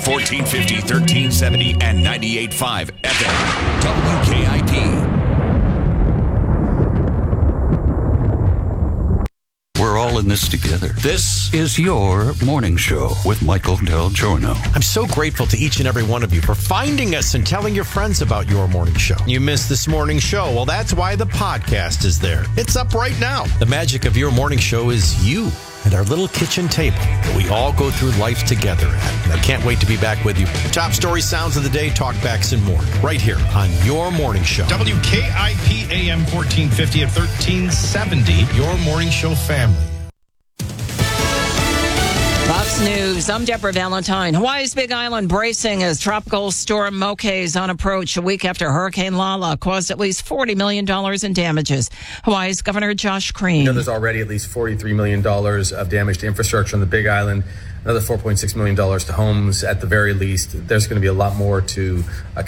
1450, 1370, and 98.5 FM. WKIP. We're all in this together. This is your morning show with Michael Del Giorno. I'm so grateful to each and every one of you for finding us and telling your friends about your morning show. You missed this morning show. Well, that's why the podcast is there. It's up right now. The magic of your morning show is you and our little kitchen table that we all go through life together at. And I can't wait to be back with you. Top story, sounds of the day, talkbacks, and more. Right here on your morning show. WKIP AM 1450 at 1370. Your morning show family. Fox News, I'm Deborah Valentine. Hawaii's Big Island bracing as tropical storm Moke is on approach a week after Hurricane Lala caused at least $40 million in damages. Hawaii's Governor Josh Green. There's already at least $43 million of damage to infrastructure on the Big Island, another $4.6 million to homes at the very least. There's going to be a lot more to